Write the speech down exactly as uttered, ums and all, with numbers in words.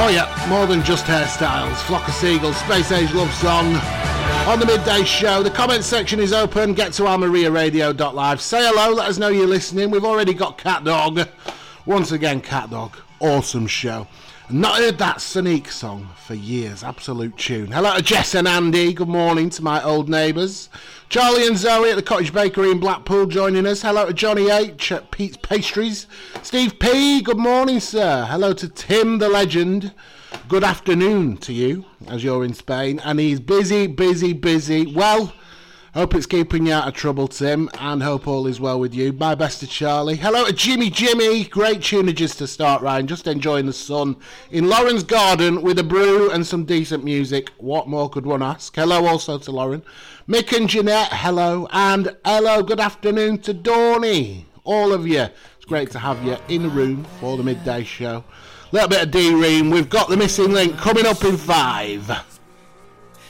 Oh yeah, more than just hairstyles. Flock of Seagulls, Space Age Love Song on the midday show. The comments section is open. Get to our maria radio dot live. Say hello, let us know you're listening. We've already got Cat Dog. Once again, Cat Dog. Awesome show. Not heard that Sonique song for years. Absolute tune. Hello to Jess and Andy. Good morning to my old neighbours. Charlie and Zoe at the Cottage Bakery in Blackpool joining us. Hello to Johnny H at Pete's Pastries. Steve P, good morning, sir. Hello to Tim the Legend. Good afternoon to you, as you're in Spain. And he's busy, busy, busy. Well, hope it's keeping you out of trouble, Tim, and hope all is well with you. My best to Charlie. Hello to Jimmy Jimmy. Great tunages to start, Ryan. Just enjoying the sun in Lauren's garden with a brew and some decent music. What more could one ask? Hello also to Lauren. Mick and Jeanette, hello. And hello, good afternoon to Dawny. All of you. It's great to have you in the room for the midday show. A little bit of D-Ream. We've got the missing link coming up in five.